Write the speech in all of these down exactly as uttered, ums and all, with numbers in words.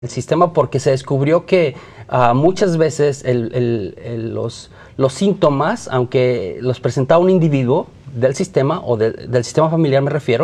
el sistema porque se descubrió que uh, muchas veces el, el, el, los, los síntomas, aunque los presentaba un individuo del sistema, o de, del sistema familiar me refiero,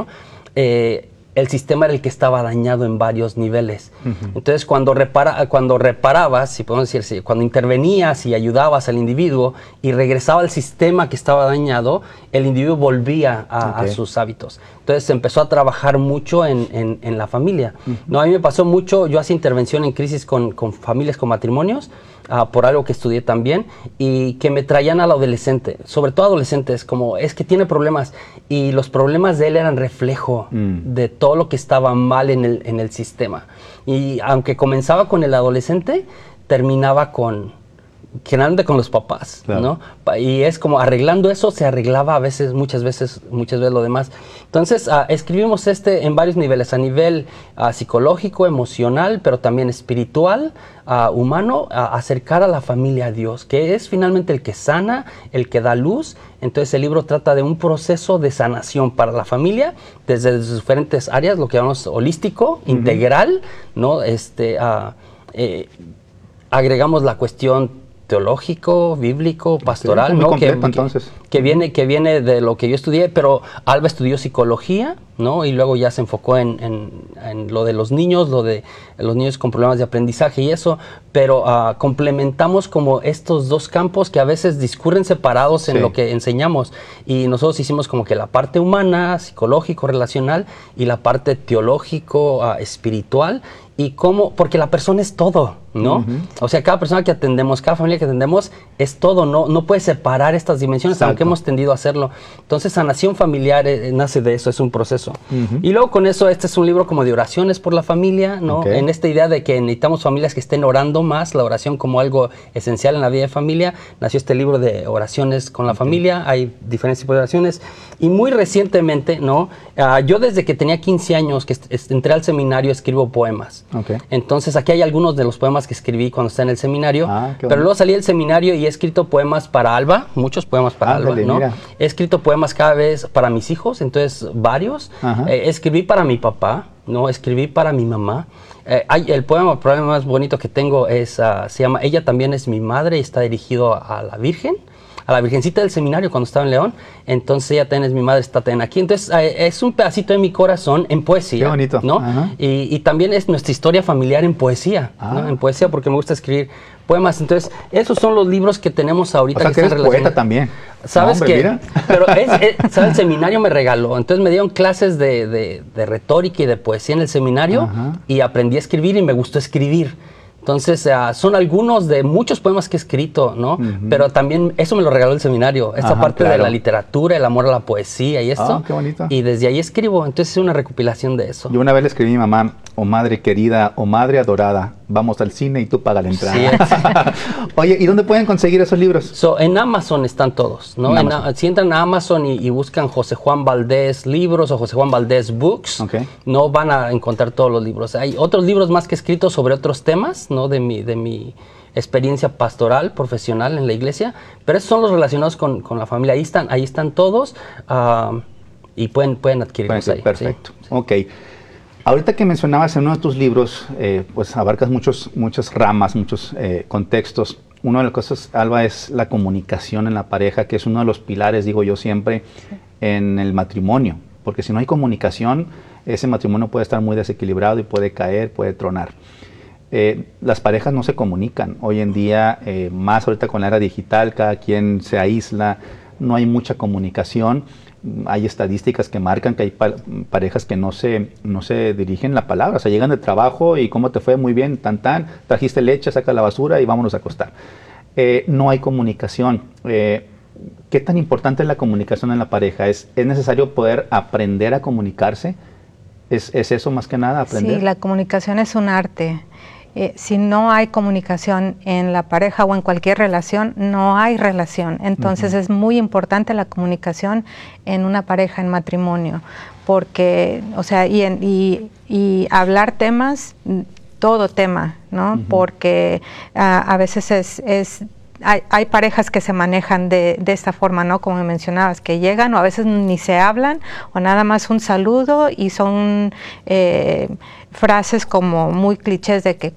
eh, el sistema era el que estaba dañado en varios niveles. Uh-huh. Entonces, cuando, repara, cuando reparabas, si podemos decir, cuando intervenías y ayudabas al individuo y regresaba al sistema que estaba dañado, el individuo volvía a, okay. a sus hábitos. Entonces, se empezó a trabajar mucho en, en, en la familia. Uh-huh. No, a mí me pasó mucho, yo hacía intervención en crisis con, con familias, con matrimonios, Uh, por algo que estudié también, y que me traían al adolescente, sobre todo adolescentes, como es que tiene problemas, y los problemas de él eran reflejo mm. de todo lo que estaba mal en el, en el sistema. Y aunque comenzaba con el adolescente, terminaba con, generalmente con los papás, claro. ¿no? Y es como arreglando eso, se arreglaba a veces, muchas veces, muchas veces lo demás. Entonces, uh, escribimos este en varios niveles, a nivel uh, psicológico, emocional, pero también espiritual, uh, humano, uh, acercar a la familia a Dios, que es finalmente el que sana, el que da luz. Entonces, el libro trata de un proceso de sanación para la familia, desde sus diferentes áreas, lo que llamamos holístico, uh-huh. integral, ¿no? Este, uh, eh, agregamos la cuestión teológico, bíblico, pastoral, muy ¿no? completo, que, entonces. Que, que viene que viene de lo que yo estudié, pero Alba estudió psicología, ¿no? Y luego ya se enfocó en, en, en lo de los niños, lo de los niños con problemas de aprendizaje y eso, pero uh, complementamos como estos dos campos que a veces discurren separados en sí. lo que enseñamos, y nosotros hicimos como que la parte humana, psicológico, relacional, y la parte teológico, uh, espiritual, y cómo, porque la persona es todo, ¿no? Uh-huh. O sea, cada persona que atendemos, cada familia que atendemos es todo, no, no puede separar estas dimensiones, exacto. aunque hemos tendido a hacerlo. Entonces, sanación familiar eh, nace de eso, es un proceso. Uh-huh. Y luego con eso, este es un libro como de oraciones por la familia, ¿no? Okay. En esta idea de que necesitamos familias que estén orando más, la oración como algo esencial en la vida de familia, nació este libro de oraciones con la okay. familia, hay diferentes tipos de oraciones. Y muy recientemente, ¿no? Uh, yo desde que tenía quince años, que est- entré al seminario, escribo poemas. Okay. Entonces aquí hay algunos de los poemas que escribí cuando estaba en el seminario, ah, pero luego salí del seminario y he escrito poemas para Alba, muchos poemas para ah, Alba, dale, ¿no? Mira. He escrito poemas cada vez para mis hijos, entonces varios. Eh, escribí para mi papá, no, escribí para mi mamá. Eh, hay, el poema, el poema más bonito que tengo es, uh, se llama Ella también es mi madre, y está dirigido a, a la Virgen, a la Virgencita del Seminario cuando estaba en León. Entonces ella también es mi madre, está también aquí. Entonces eh, es un pedacito de mi corazón en poesía. Qué bonito. ¿No? Y, y también es nuestra historia familiar en poesía, ah. ¿no? En poesía, porque me gusta escribir poemas. Entonces esos son los libros que tenemos ahorita. O sea, que, que eres poeta también. ¿Sabes qué? No, pero es, es, ¿sabes? El seminario me regaló. Entonces me dieron clases de, de, de retórica y de poesía en el seminario. Ajá. Y aprendí a escribir y me gustó escribir. Entonces, uh, son algunos de muchos poemas que he escrito, ¿no? Uh-huh. Pero también eso me lo regaló el seminario, esta Ajá, parte claro. de la literatura, el amor a la poesía y esto. Oh, qué bonito. Y desde ahí escribo, entonces es una recopilación de eso. Yo una vez le escribí a mi mamá, oh madre querida, oh madre adorada, vamos al cine y tú paga la entrada. Sí. Oye, ¿y dónde pueden conseguir esos libros? So, en Amazon están todos, ¿no? En en, si entran a Amazon y, y buscan José Juan Valdés Libros o José Juan Valdés Books, okay. no van a encontrar todos los libros. Hay otros libros más que he escrito sobre otros temas, ¿no? De mi, de mi experiencia pastoral, profesional en la iglesia, pero esos son los relacionados con, con la familia. Ahí están, ahí están todos uh, y pueden, pueden adquirirlos pueden ahí. Perfecto, sí. ok. Ahorita que mencionabas en uno de tus libros, eh, pues abarcas muchos, muchas ramas, muchos eh, contextos. Una de las cosas, Alba, es la comunicación en la pareja, que es uno de los pilares, digo yo siempre, en el matrimonio. Porque si no hay comunicación, ese matrimonio puede estar muy desequilibrado y puede caer, puede tronar. Eh, las parejas no se comunican. Hoy en día, eh, más ahorita con la era digital, cada quien se aísla, no hay mucha comunicación. Hay estadísticas que marcan que hay pa parejas que no se, no se dirigen la palabra, o sea, llegan de trabajo y ¿cómo te fue? Muy bien, tan tan, trajiste leche, saca la basura y vámonos a acostar. Eh, no hay comunicación. Eh, ¿Qué tan importante es la comunicación en la pareja? ¿Es, es necesario poder aprender a comunicarse? ¿Es, ¿Es eso más que nada, aprender? Sí, la comunicación es un arte. Eh, si no hay comunicación en la pareja o en cualquier relación, no hay relación. Entonces uh-huh. es muy importante la comunicación en una pareja, en matrimonio, porque, o sea, y, en, y, y hablar temas, todo tema, ¿no? Uh-huh. Porque uh, a veces es, es hay, hay parejas que se manejan de, de esta forma, ¿no? Como mencionabas, que llegan o a veces ni se hablan o nada más un saludo y son eh, frases como muy clichés de que